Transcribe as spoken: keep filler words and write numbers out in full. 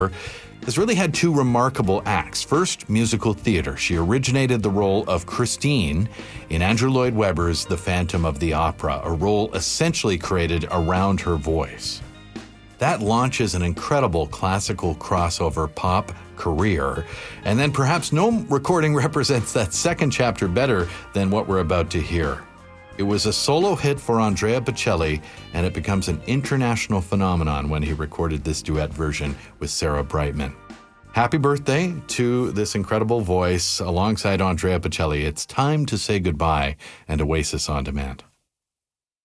has really had two remarkable acts. First, musical theater. She originated the role of Christine in Andrew Lloyd Webber's The Phantom of the Opera, a role essentially created around her voice. That launches an incredible classical crossover pop career, and then perhaps no recording represents that second chapter better than what we're about to hear. It was a solo hit for Andrea Bocelli, and it becomes an international phenomenon when he recorded this duet version with Sarah Brightman. Happy birthday to this incredible voice alongside Andrea Bocelli. It's time to say goodbye and Oasis On Demand.